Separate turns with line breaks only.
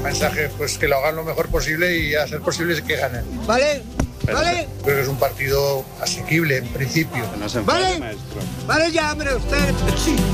mensaje, pues que lo hagan lo mejor posible y a ser posible que ganen.
¿Vale?
Pero
¿Vale?
creo que es un partido asequible en principio.
¿Vale? Vale ya, hombre, usted. Sí.